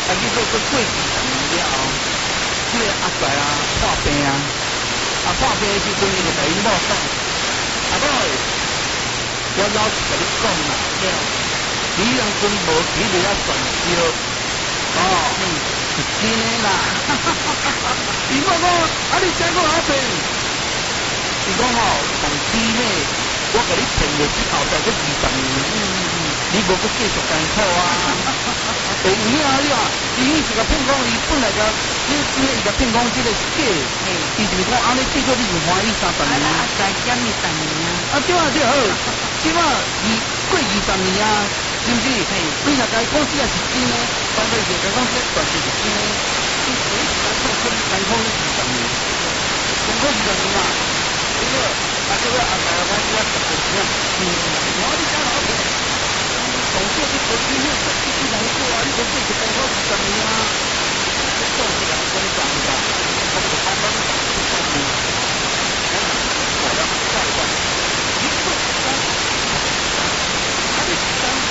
啊，结果过20年了后，这个阿仔啊破病啊，破病的时阵伊就甲因某讲，阿某诶，我老实甲你讲啦，你当阵无去你遐传销，是真诶啦。伊某讲，啊你请我阿病，伊讲吼，同姊妹，我甲你骗落去后代个20年。你无搁继续艰苦啊！会有影你啊！伊是甲骗讲，伊本来甲你伊甲骗讲即个是假，伊是讲安尼结果你就欢喜30年。 啊，再减你10年啊！ 啊对啊对好，即码伊过20年啊，是毋是？你若甲伊讲即个是真诶，但是就甲讲即个全是真诶，你艰苦20年，艰苦20年嘛，结果啊结果啊，我讲我10年，我你讲老婆。总是你过去那个继续难过啊！你说这个该好20年啊，这都是两种讲的，我们慢慢讲这个东西，我要下一个，一个三，还得3个，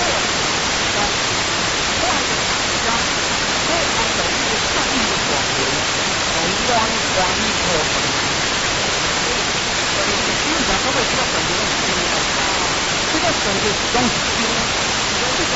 换一个家，这样的一个善意的广元，从光一颗粉，基本上都会知道很多东西，这个整个东西。这个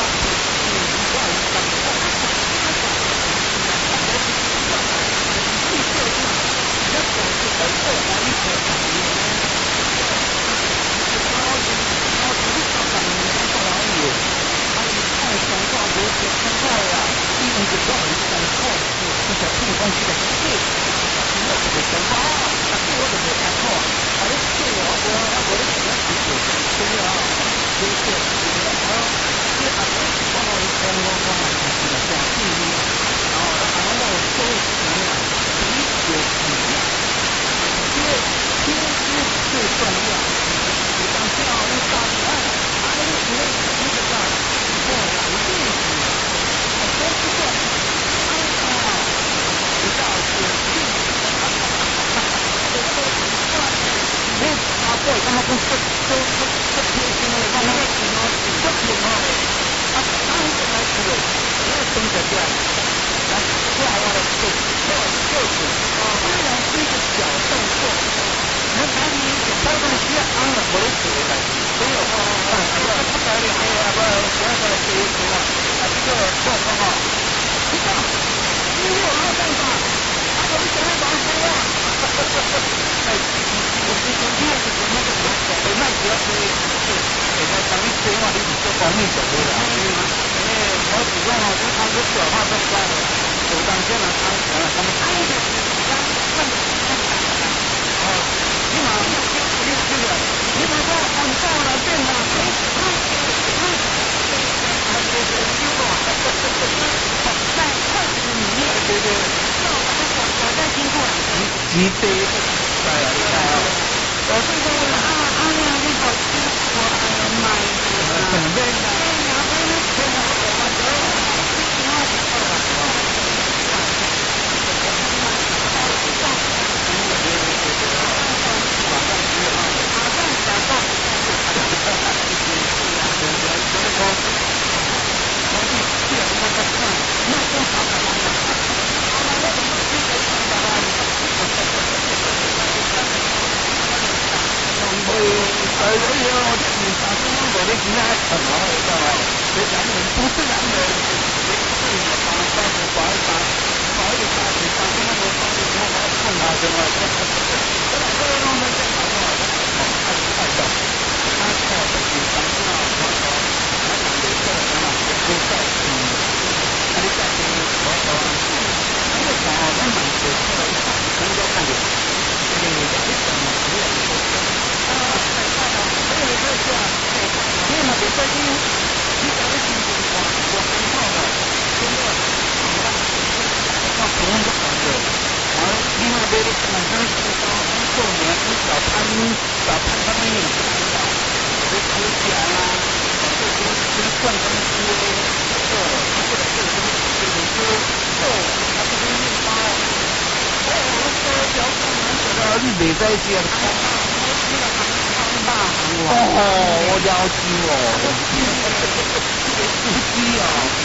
你袂使食。哦，我要求哦，司机哦。